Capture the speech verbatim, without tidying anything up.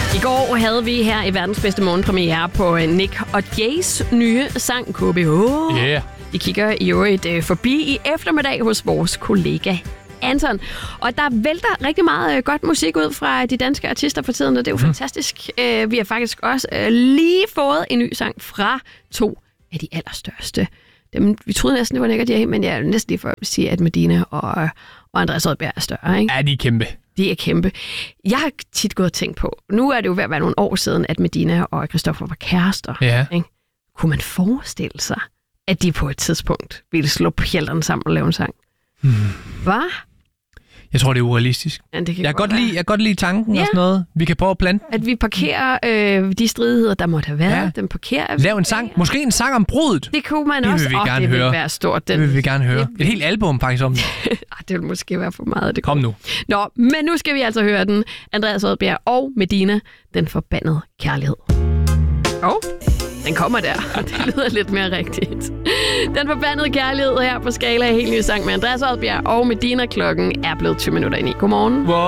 I går havde vi her i verdens bedste morgenpremiere på Nick og Jays nye sang K B H. Yeah. Vi kigger i øvrigt øh, forbi i eftermiddag hos vores kollega Anton. Og der vælter rigtig meget øh, godt musik ud fra de danske artister for tiden, og det er jo mm. fantastisk. Øh, vi har faktisk også øh, lige fået en ny sang fra to af de allerstørste. Dem, vi troede næsten, det var Nick og Jay, men jeg er næsten lige for at sige, at Medina og, og Andreas Odbjerg er større, ikke? Ja, de er kæmpe. De er kæmpe. Jeg har tit gået og tænkt på, nu er det jo ved at være nogle år siden, at Medina og Christoffer var kærester. Ja. Ikke? Kunne man forestille sig, at de på et tidspunkt ville slå pjælterne sammen og lave en sang? Hmm. Hvad? Jeg tror, det er urealistisk. Ja, det kan jeg, kan godt lide, jeg kan godt lide tanken ja. og sådan noget. Vi kan prøve at plante. At vi parkerer øh, de stridigheder, der måtte have været. Ja. Den parkerer Lav en sang. Måske en sang om brudet. Det kunne man det også. Vil vi oh, gerne det høre. vil være stort. Den... Det vil vi gerne høre. Et helt album faktisk om det. Det vil måske være for meget. Det Kom nu. Nå, men nu skal vi altså høre den. Andreas Odbjerg og Medina, Den forbandede kærlighed. Og oh, den kommer der. Det lyder lidt mere rigtigt. Den forbandede kærlighed her på Skala af helt ny sang med Andreas Odbjerg og Medina. Klokken er blevet tyve minutter ind i. Godmorgen. Wow.